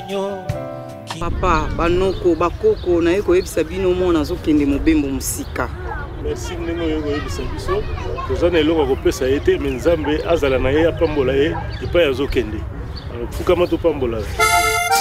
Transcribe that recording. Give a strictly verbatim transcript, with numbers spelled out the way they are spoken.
Papa, banoko, bakoko, na yeko yebisa bino mona azokende mobembo musika. Merci ndenge yeko yebisa biso. Tozana eloko kopesa ete mais Nzambe azala na ye apambola ye epai azokende. Alors fuka mato pambola.